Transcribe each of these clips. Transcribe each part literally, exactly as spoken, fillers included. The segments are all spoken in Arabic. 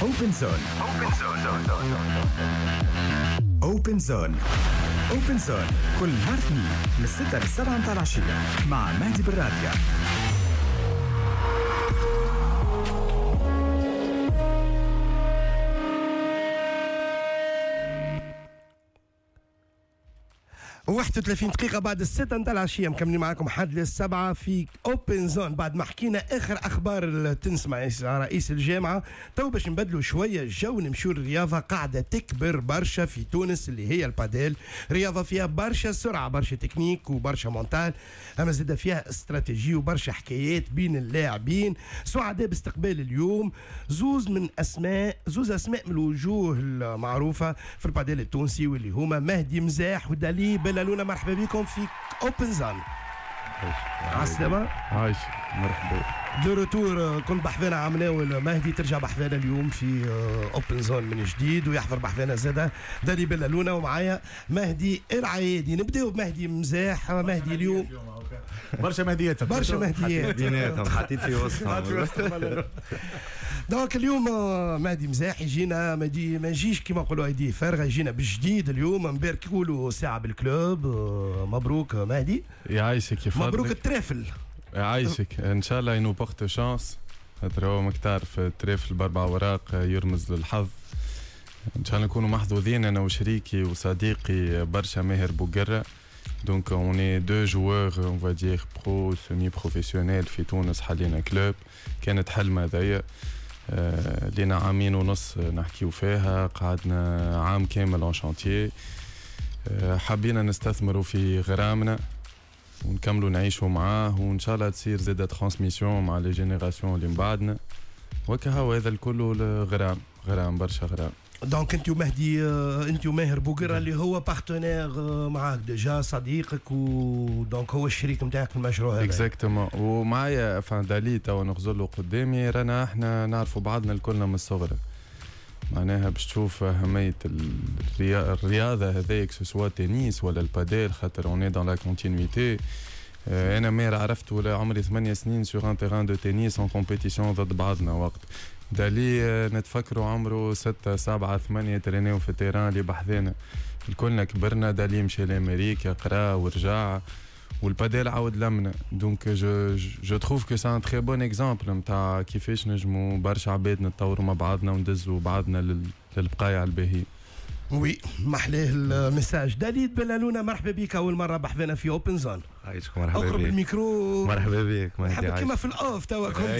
اوبن زون. اوبن زون. اوبن زون كل نهار اثنين من الستة للسبعة متاع العشية مع مهدي بالراديو. واحد وثلاثين دقيقة بعد الستة نتاع العشية مكملين معاكم حد للسبعة في اوبن زون. بعد ما حكينا اخر اخبار التنس مع رئيس الجامعة، تو باش نبدلوا شوية الجو نمشيو للرياضة. قاعدة تكبر برشا في تونس اللي هي الباديل، رياضة فيها برشا سرعة، برشا تكنيك وبرشا مونتال، اما زاد فيها استراتيجي وبرشا حكايات بين اللاعبين. سعداء باستقبال اليوم زوز من اسماء زوز اسماء من الوجوه المعروفة في الباديل التونسي واللي هما مهدي مزاح ودالي بلالونا. مرحبا بكم في اوبن زون. عالسلامة. عايش مرحبا. دو روتور كنت بحذانا عمناول مهدي، ترجع بحذانا اليوم في اوبن زون من جديد ويحضر بحذانا زاده دالي بلالونا ومعايا مهدي العيادي. نبداو بمهدي مزاح. مهدي اليوم برشا مهديات برشا مهديات بيناتهم حطيت في وسطهم. دونك اليوم مهدي مزاح يجينا ما يجيش كيما نقولوا ايديه فارغه، يجينا بالجديد اليوم. مبارك يقولوا ساعه بالكلوب. مبروك مهدي. يعيشك يفضلك. مبروك الترافل. يعيشك ان شاء الله ينو بورت شانس. خاطر هو ماك تعرف الترافل باربع اوراق يرمز للحظ. ان شاء الله نكونوا محظوظين انا وشريكي وصديقي برشا ماهر بوقرة. دونك on est deux joueurs on va dire pro semi professionnels في تونس. حلينا كلوب كانت حلم هذايا. آه لينا عامين ونص نحكيو فيها، قعدنا عام كامل اون شانتيي. آه حبينا نستثمروا في غرامنا ونكملوا نعيشوا معاه، وان شاء الله تصير زادة ترانسميسيون مع لي جينيراسيون اللي من بعدنا. وكها هذا الكل غرام غرام برشا غرام. دونك انت ومهدي انت وماهر بوقرة اللي هو بارتنير معاك ديجا صديقك، ودونك هو الشريك نتاعك في المشروع هذا. اكزاكتومون. ومعايا فان دالي تو نغزلو قدامي، رانا احنا نعرفوا بعضنا الكلنا من الصغر. معناها باش تشوف أهمية الرياضة هذيك سواء تنس ولا الباديل، خاطر اون دون لا كونتينيتي. انا ماهر عرفت ولا عمري ثمانية سنين سور ان تيران دو تنس اون كومبيتيسيون ضد بعضنا. وقت دالي نتفكروا عمره ستة سبعة ثمانية ترينيو في التيران اللي بحذانا. الكلنا كبرنا. دالي مشى لأمريكا قرا ورجع، والباديل عاود لمنا. دونك جو جو تروف كو سي ان تري بون اكزامبل نتاع كيفاش نجموا برشا عباد نتطوروا مع بعضنا وندزوا بعضنا للبقايا الباهيين. وي محلاه المساج. دالي بلالونا مرحبا بك، اول مره بحذانا في اوبن زون. عايشكم مرحبا بك. اقرب الميكرو. مرحبا بك مرحبا كيما في الاوف توا كنت.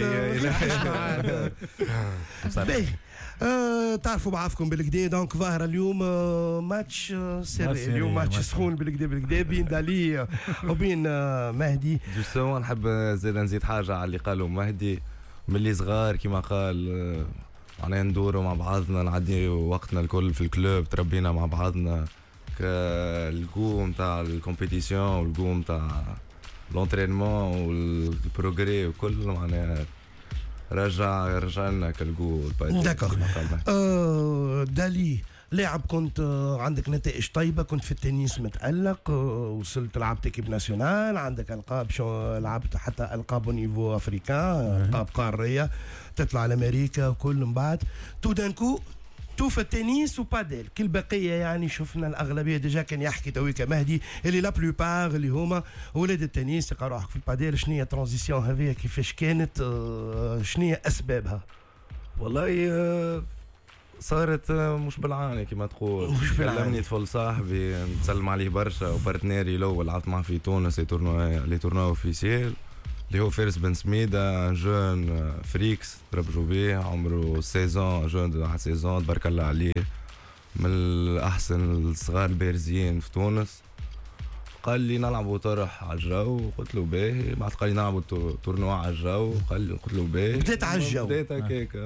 باهي تعرفوا بعضكم بالكدا. دونك ظاهره اليوم ماتش سيري، اليوم ماتش سخون بالكدا بالكدا بين دالي وبين مهدي. جوستومون نحب زيد نزيد حاجه على اللي قالوا مهدي. ملي صغار كيما قال معناها ندوروا مع بعضنا، نعدي وقتنا الكل في الكلوب، تربينا مع بعضنا. الجو نتاع الكومبيتيسيون والجو نتاع لونترينمون والبروغري وكل معناها رجع رجع لنا كالجو البادي. داكوغ. آه دالي لاعب كنت عندك نتائج طيبة، كنت في التنس متألق، وصلت لعبت كيب ناسيونال، عندك ألقاب شو لعبت حتى ألقاب نيفو أفريكان، ألقاب قارية، تطلع لأمريكا وكل من بعد تو دانكو تو في التنس وباديل. كل بقية يعني شفنا الأغلبية ديجا كان يحكي تويكا مهدي اللي لا بلوبار اللي هما ولاد التنس يقرأوا روحك في الباديل. شنو هي ترانزيسيون هذه كيفاش كانت؟ شنو هي أسبابها؟ والله صارت مش بالعاني كما تقول. مش بالعاني. كلمني طفل صاحبي نسلم عليه برشا وبارتنيري الاول لعبت معه في تونس لي تورنوا لي تورنوا اوفيسيال اللي هو فارس بن سميدة، جون فريكس تربجوا بيه عمره سيزون، جون واحد سيزون تبارك الله عليه، من الأحسن الصغار البارزين في تونس. قال لي نلعبوا طرح على الجو، قلت له باهي. بعد قال لي نلعبوا تورنوا على الجو، قال لي قلت له باهي. بديت على الجو. بديت هكاك.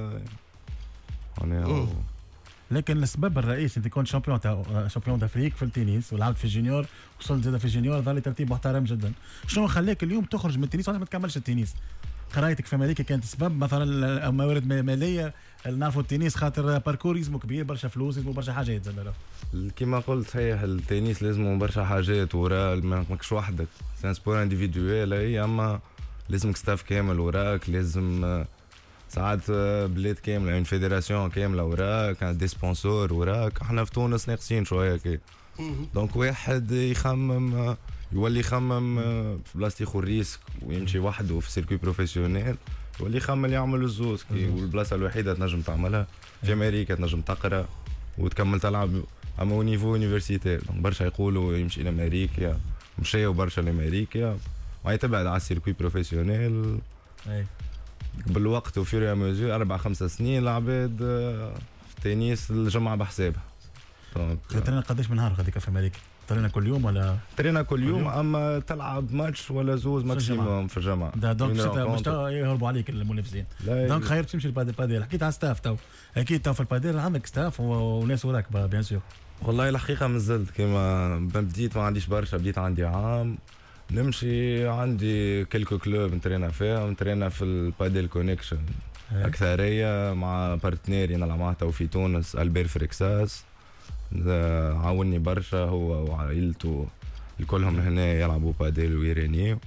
لكن السبب الرئيسي انت كنت شامبيون تاع شامبيون دافريك في التنس ولعبت في الجونيور، وصلت زاد في الجونيور، ظل ترتيب محترم جدا. شنو خلاك اليوم تخرج من التنس وما تكملش التنس؟ قرايتك في امريكا كانت سبب مثلا موارد ماليه؟ نعرفوا التنس خاطر باركور اسمه كبير، برشا فلوس، اسمه برشا حاجات زاد. كما قلت صحيح التنس لازم برشا حاجات وراه، ماكش وحدك، سان سبور انديفيدويل اي، اما لازمك ستاف كامل وراك، لازم ساعات بلاد كامله يعني فيدراسيون كامله وراك دي سبونسور وراك. احنا في تونس ناقصين شويه كي دونك واحد يخمم يولي يخمم في بلاصتي ياخذ ريسك ويمشي وحده في سيركوي بروفيسيونيل يولي يخمم يعمل الزوز كي والبلاصه الوحيده تنجم تعملها في امريكا تنجم تقرا وتكمل تلعب اما او نيفو يونيفرسيتير. برشا يقولوا يمشي لامريكا مشاو برشا لامريكا ويتبعد على السيركوي بروفيسيونيل بالوقت وفي يا مزور اربع خمس سنين العباد تنس الجمعه بحسابها. ترينا قداش من نهار هذيك في امريكا؟ ترينا كل يوم ولا؟ ترينا كل يوم اما تلعب ماتش ولا زوز ماكسيموم في الجمعه. دونك باش يهربوا عليك المنافسين. دونك خير تمشي للبادل. حكيت على ستاف تو اكيد تو في البادل عندك ستاف وناس وراك بيان سور. والله الحقيقه مازلت كيما بديت ما عنديش برشا بديت عندي عام نمشي عندي كلكو كلوب نترينا فيها نترينا في البادل كونيكشن اكثريه مع بارتنيري نلعب معاه تو في تونس البير فريكساس عاوني برشا هو وعائلته الكلهم هنا يلعبوا بادل ويرينيو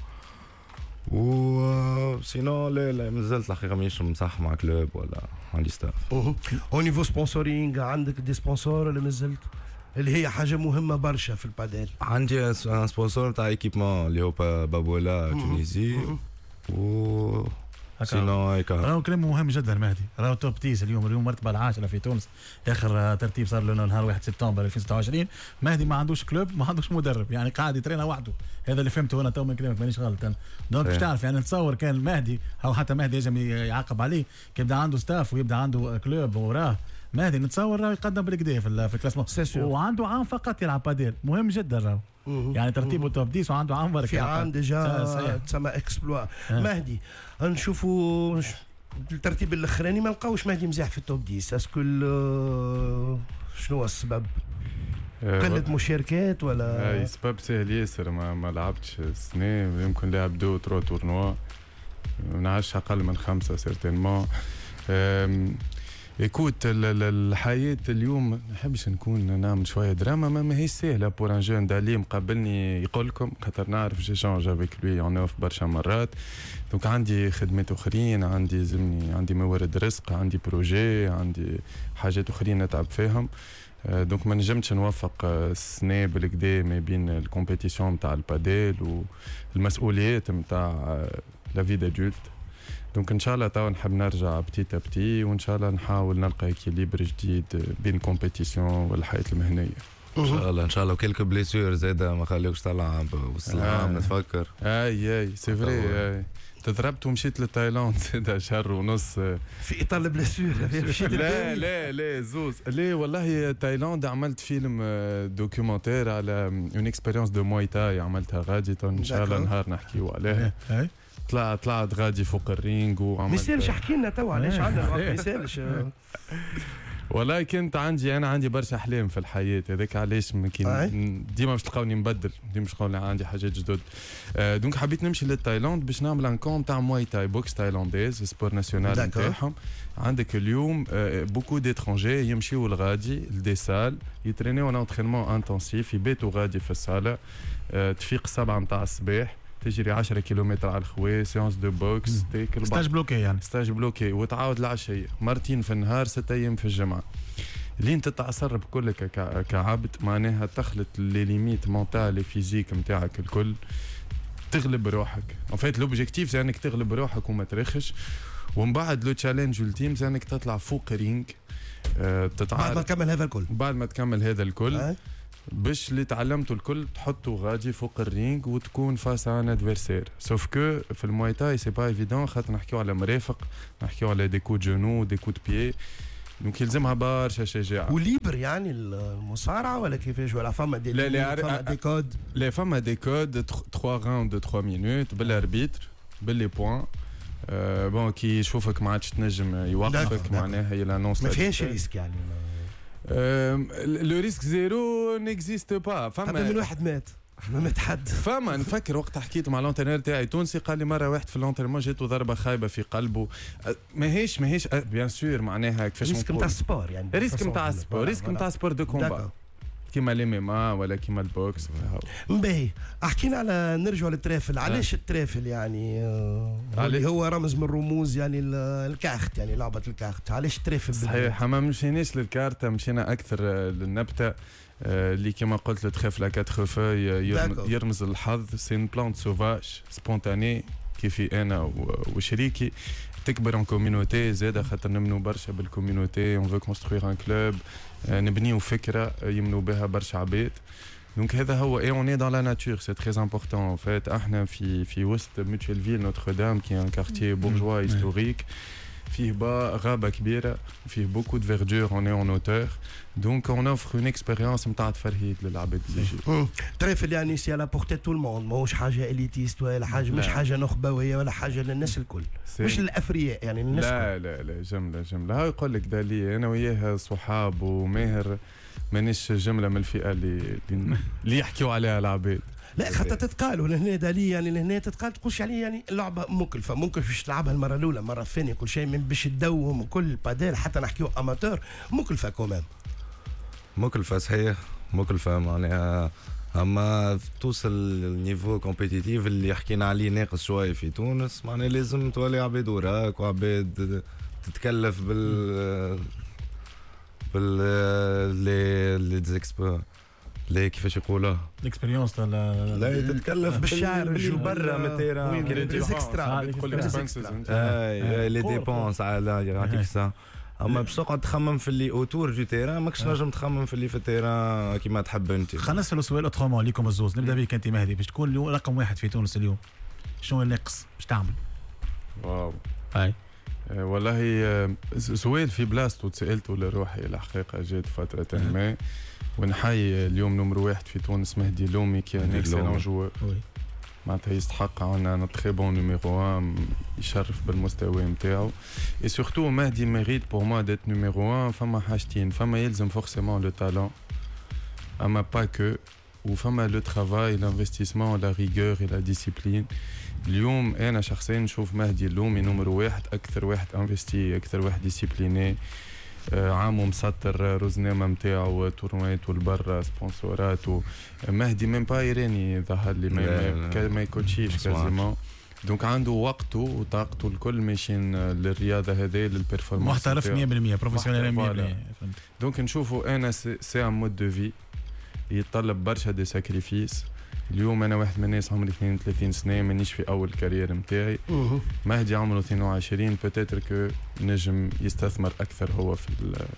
و سينو لا لا مازلت الحقيقه مانيش مصح مع كلوب ولا عندي ستاف. او نيفو سبونسورينغ عندك دي سبونسور ولا مازلت اللي هي حاجه مهمه برشا في البادل؟ عندي سبونسور تاع ايكيبمون اللي هو بابولا تونيزي و سينو هيك راهو كلام مهم جدا مهدي. راهو توب تيس اليوم اليوم مرتبه العاشره في تونس اخر ترتيب صار له نهار واحد سبتمبر ألفين وستة وعشرين. مهدي ما عندوش كلوب ما عندوش مدرب يعني قاعد يترينا وحده. هذا اللي فهمته انا تو من كلامك مانيش غلط انا. دونك باش تعرف يعني نتصور كان مهدي او حتى مهدي يجي يعاقب عليه كي يبدا عنده ستاف ويبدا عنده كلوب وراه مهدي نتصور راه يقدم بالكدا في في الكلاسمون وعنده عام فقط يلعب باديل مهم جدا راهو يعني ترتيبه توب عشرة وعنده عام برك في عام ديجا تسمى اكسبلوا. مهدي نشوفوا الترتيب الاخراني ما لقاوش مهدي مزيح في التوب عشرة. اسكو شنو هو السبب؟ قلة مشاركات ولا؟ اي سبب سهل ياسر ما, ما لعبتش السنة يمكن لعب دو ترو تورنوا ما نعرفش اقل من خمسة سيرتينمون. ايكوت الحياة اليوم ما نحبش نكون نعمل شوية دراما ما ماهيش سهلة بور ان جون دالي مقابلني يقول لكم خاطر نعرف جي شونج افيك لوي اون اوف برشا مرات. دونك عندي خدمات اخرين عندي زمني عندي موارد رزق عندي بروجي عندي حاجات اخرين نتعب فيهم. دونك ما نجمتش نوفق السنة بالكدا ما بين الكومبيتيسيون نتاع الباديل والمسؤوليات نتاع لا في دادولت. دونك ان شاء الله تو نحب نرجع بتيتا بتي وان شاء الله نحاول نلقى اكيليبر جديد بين الكومبيتيسيون والحياه المهنيه ان شاء الله. ان شاء الله وكلك بليسيور زاده ما خليوش تلعب وسط العام نتفكر. اي اي سي فري تضربت ومشيت لتايلاند زاده شهر ونص في اطار البليسيور. لا لا لا زوز لا والله تايلاند عملت فيلم دوكيومنتير على اون اكسبيريونس دو موي تاي عملتها غادي ان شاء الله نهار نحكيو عليها. طلعت طلعت غادي فوق الرينج وعملت ميسالش احكي لنا تو علاش عندنا الوقت ميسالش. والله كنت عندي انا عندي برشا احلام في الحياه هذاك علاش يمكن ديما باش تلقاوني نبدل ديما باش تلقاوني عندي حاجات جدد. آه دونك حبيت نمشي للتايلاند باش نعمل ان كون تاع موي تاي بوكس تايلانديز سبور ناسيونال نتاعهم. عندك اليوم آه بوكو ديترونجي يمشيو لغادي لدي سال يترينيو ان انترينمون انتنسيف يباتوا غادي في الصاله. آه تفيق سبعة نتاع الصباح تجري عشرة كيلومتر على الخوي سيونس دو بوكس تاكل ستاج بلوكي يعني ستاج بلوكي وتعاود العشيه مرتين في النهار ستة ايام في الجمعه. لين تتعصر بكلك كعبد معناها تخلط لي ليميت مونتال فيزيك نتاعك الكل تغلب روحك. ان فيت لوبجيكتيف انك تغلب روحك وما ترخش ومن بعد لو تشالنج التيم انك تطلع فوق رينج. أه تتعارك بعد ما تكمل هذا الكل بعد ما تكمل هذا الكل أه؟ باش اللي تعلمته الكل تحطه غادي فوق الرينج وتكون فاس ان ادفيرسير. سوف كو في المواي تاي سي با ايفيدون خاطر نحكيو على مرافق نحكيو على دي كو جونو دي كو بيي دونك يلزمها برشا شجاعه وليبر يعني المصارعه ولا كيفاش ولا فما دي لا لا فما دي كود لا فما دي كود ثلاثة راوند ثلاثة مينوت بالاربيتر باللي بوين. أه بون كي يشوفك ما عادش تنجم يوقفك معناها هي لانونس ما فيهاش ريسك يعني لو ريسك زيرو نيكزيست با. فما من واحد مات ما مات حد. فما نفكر وقت حكيت مع لونترينور تاعي تونسي قال لي مره واحد في لونترينمون جاته ضربه خايبه في قلبه. ماهيش ماهيش بيان سور معناها كيفاش ريسك نتاع السبور يعني ريسك نتاع السبور ريسك نتاع السبور دو كومبا كيما الام ام ا ولا كيما البوكس. باهي حكينا على نرجعوا للترافل. علاش الترافل يعني آه اللي هو رمز من رموز يعني الكارت يعني لعبه الكارت. علاش الترافل؟ صحيح ما مشيناش للكارت مشينا اكثر للنبته اللي كما قلت الترافل كاتر فو يرمز للحظ. سي ان بلانت سوفاج سبونتاني كيفي انا وشريكي تكبر ان كوميونيتي زاده خاطر نمنوا برشا بالكوميونيتي. اون فو كونستروير ان كلوب نبنيو فكره يمنوا بها برشا عباد. دونك هذا هو اي اون اي دون لا ناتور سي تري امبورطون. فات احنا في في وسط ميتشيل فيل نوتردام كي ان كارتيer بورجوا هيستوريك فيه با غابه كبيره فيه بوكو دو فيردور. اون اي اون اوتور دونك اون اوفر اون اكسبيريونس نتاع تفرهيد للعباد اللي يجي. ترافل يعني سي على بورتي تو الموند ماهوش حاجه اليتيست ولا حاجه مش حاجه نخبويه ولا حاجه للناس الكل مش للافرياء يعني للناس لا لا لا جمله جمله. ها يقول لك دالي انا وياه صحاب وماهر مانيش جمله من الفئه اللي اللي يحكيوا عليها العباد. لا خاطر تتقال ولهنا دالي يعني لهنا تتقال تقولش عليه يعني اللعبه مكلفه ممكن باش تلعبها المره الاولى المره الثانيه كل شيء من باش تدوم وكل باديل حتى نحكيو اماتور مكلفه كمان. مكلفه صحيح مكلفه معناها اما توصل النيفو كومبيتيتيف اللي حكينا عليه ناقص شويه في تونس معناها لازم تولي عباد وراك وعباد تتكلف بال بال لي لي زيكسبو لي كيفاش يقولها الاكسبيريونس تاع لا تتكلف بالشعر جو برا من التيران لي اكسترا كل اكسبنسز اي لي ديبونس على يعطيك سا. اما باش تقعد تخمم في اللي اوتور دو تيران ماكش نجم تخمم في اللي في التيران كيما تحب انت. خلينا نسالوا سؤال اوترومون ليكم الزوز. نبدا بك انت مهدي باش تكون اليوم رقم واحد في تونس اليوم شنو الناقص باش تعمل؟ واو هاي والله سؤال في بلاصتو تسالته لروحي الحقيقه جات فتره ما ونحيي اليوم نمرو واحد في تونس مهدي لومي كي ان اكسلون جوور معناتها يستحق عنا ان تري بون نيميرو واحد يشرف بالمستوى نتاعو اي سورتو مهدي ميريت بور موا ديت نيميرو واحد. فما حاجتين فما يلزم فورسيمون لو تالون اما با كو وفما لو ترافاي لانفستيسمون لا ريغور اي لا ديسيبلين. اليوم انا شخصيا نشوف مهدي اللومي نمرو واحد اكثر واحد انفستي اكثر واحد ديسيبليني عامو مسطر روزنامه نتاعو تورنوات والبرا سبونسورات. مهدي ميم با يراني ظهر لي ما ما يكوتشيش كازيمون. دونك عنده وقته وطاقته الكل ماشيين للرياضه هذه للبيرفورمانس محترف مية بالمية بروفيسيونيل مية بالمية. دونك نشوفوا انا سي ان مود دو في يتطلب برشا دي ساكريفيس. اليوم انا واحد من الناس عمري اثنين وثلاثين سنه مانيش في اول كارير نتاعي. مهدي عمره اثنين وعشرين بوتيتر كو نجم يستثمر اكثر هو في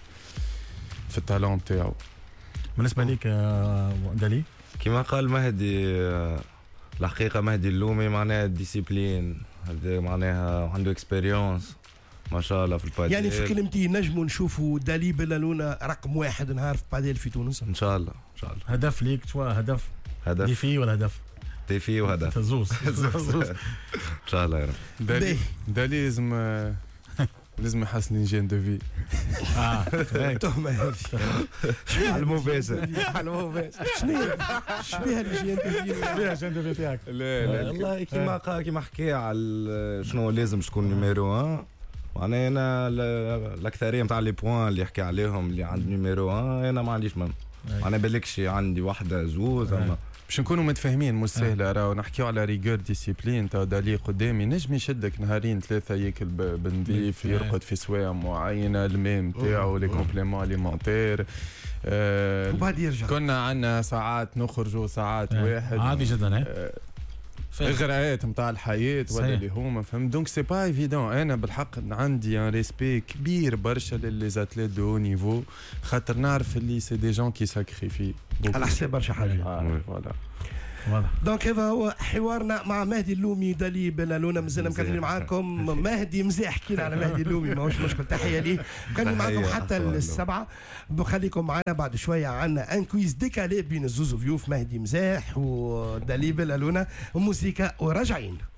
في التالون نتاعو. بالنسبه ليك دالي كما قال مهدي الحقيقه مهدي اللومي معناها ديسيبلين هذا معناها عنده اكسبيريونس ما شاء الله في الباديل. يعني في كلمتي نجموا نشوفوا دالي بلالونا رقم واحد نهار في باديل في تونس ان شاء الله ان شاء الله. هدف ليك شو هدف؟ هدف ديفي ولا هدف؟ ديفي وهدف زوز ان شاء الله يا رب. دالي دالي لازم لازم يحسن ليجين دو في. اه تهمه هذه على المباشر على المباشر. شنو شبيها ليجين دو في شبيها ليجين دو في تاعك؟ لا لا والله كيما قال كيما حكى على شنو لازم تكون نيميرو واحد. معناها انا الاكثريه نتاع لي بوان اللي يحكي عليهم اللي عند نيميرو واحد انا ما عنديش منهم. انا بالكش عندي واحده زوز اما باش نكونوا متفاهمين مش سهله. راهو نحكيو على ريغور ديسيبلين. تا دالي قدامي نجم يشدك نهارين ثلاثه ياكل بنظيف يرقد في سوايع معينه الماء نتاعو لي كومبليمون اليمونتير. وبعد يرجع. كنا عندنا ساعات نخرجوا ساعات واحد عادي جدا. اغراءات نتاع الحياه ولا اللي هما فهم. دونك سي با ايفيدون. انا بالحق عندي ان ريسبي كبير برشا للي زاتليت دو نيفو خاطر نعرف اللي سي دي جون كي ساكريفي على حساب برشا حاجات. فوالا واضح. دونك هذا هو حوارنا مع مهدي اللومي دالي بلالونا. مازلنا مكملين معاكم. مهدي مزاح حكينا على مهدي اللومي ماهوش مشكل. تحيه ليه. مكملين معاكم حتى السبعه. بخليكم معنا بعد شويه عنا ان كويز ديكالي بين الزوز ضيوف مهدي مزاح ودالي بلالونا وموسيقى وراجعين.